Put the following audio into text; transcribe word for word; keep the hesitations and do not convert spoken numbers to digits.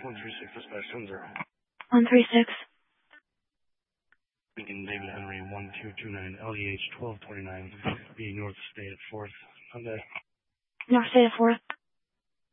one three six, dispatch seven zero. one three six. Speaking David Henry, one two two nine, L E H twelve twenty-nine, B North State at fourth. Hyundai. North State at fourth.